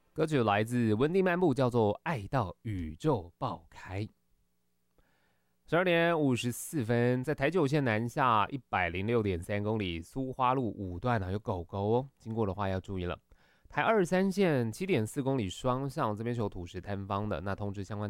歌曲来自温蒂漫步，叫做《爱到宇宙爆开》。12点54分，在台九线南下106.3公里，苏花路5段有狗狗哦，经过的话要注意了。台23线7.4公里双向，这边是有土石坍方的，那通知相关